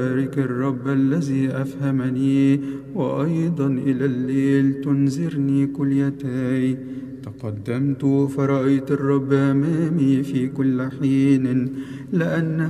بارك الرب الذي أفهمني، وأيضا إلى الليل تنذرني كليتي. تقدمت فرأيت الرب أمامي في كل حين، لأنه